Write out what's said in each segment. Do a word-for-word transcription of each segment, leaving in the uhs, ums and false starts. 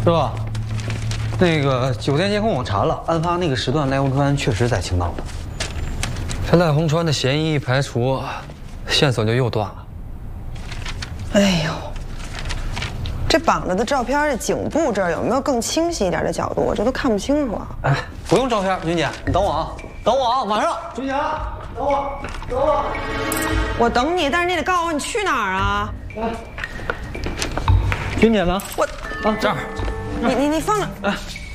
是吧？那个酒店监控我查了，案发那个时段赖鸿川确实在青岛的。这赖鸿川的嫌疑一排除，线索就又断了。 哎呦，这绑着的照片，这颈部这儿有没有更清晰一点的角度？我这都看不清楚啊。 哎，不用照片，君姐，你等我啊，等我啊，马上。君姐，等我，等我。 我等你，但是你得告诉我你去哪儿啊？ 来，君姐呢？ 我啊，这儿。 你你你放着。 哎。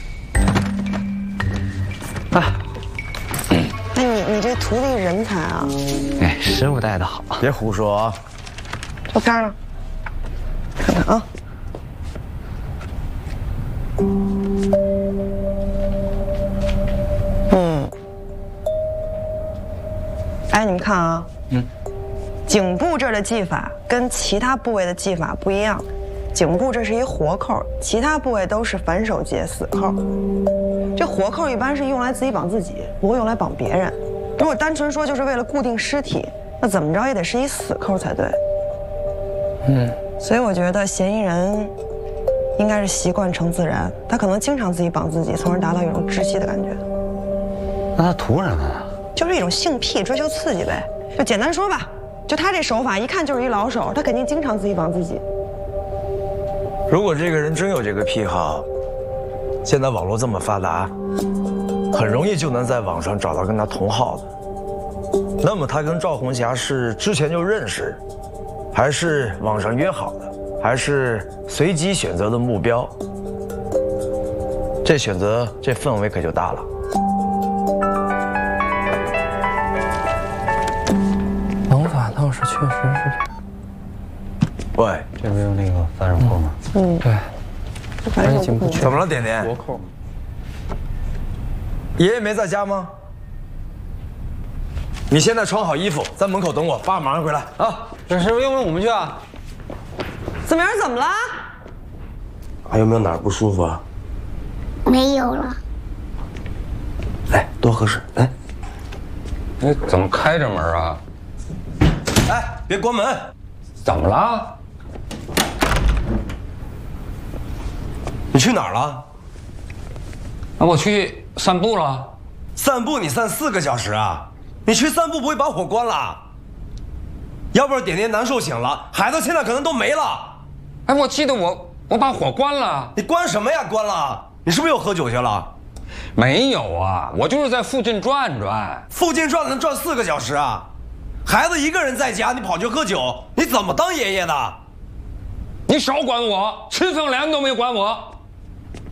哎。 哎，你你这徒弟人才啊！ 哎，师傅带的好。 别胡说啊！ 照片呢？看看啊。嗯。哎，你们看啊。嗯。颈部这儿的系法跟其他部位的系法不一样，颈部这是一活扣，其他部位都是反手结死扣。这活扣一般是用来自己绑自己，不会用来绑别人。如果单纯说就是为了固定尸体，那怎么着也得是一死扣才对。嗯，所以我觉得嫌疑人应该是习惯成自然，他可能经常自己绑自己，从而达到一种窒息的感觉。 那他图什么呀？ 就是一种性癖，追求刺激呗。就简单说吧，就他这手法一看就是一老手，他肯定经常自己绑自己。 如果这个人真有这个癖好，现在网络这么发达，很容易就能在网上找到跟他同号的。那么他跟赵红霞是之前就认识，还是网上约好的，还是随机选择的目标？这选择这氛围可就大了。 王法倒是确实是这样。 喂， 这不是那个反手扣吗？ 嗯， 对。 反手不怎么了，点点？ 活扣。 爷爷没在家吗？你现在穿好衣服，在门口等我，爸马上回来啊！ 这师傅用不用我们去啊？ 怎么样？怎么了？ 还有没有哪儿不舒服啊？ 没有了。 来，多喝水。来， 你怎么开着门啊？ 哎，别关门！ 怎么了？ 你去哪儿了？ 啊，我去散步了。 散步？你散四个小时啊？你去散步不会把火关了？要不然点点难受醒了，孩子现在可能都没了。 哎，我记得我我把火关了。 你关什么呀？关了？你是不是又喝酒去了？ 没有啊，我就是在附近转转。 附近转能转四个小时啊？孩子一个人在家，你跑去喝酒，你怎么当爷爷的？ 你少管我，吃饭连都没管我。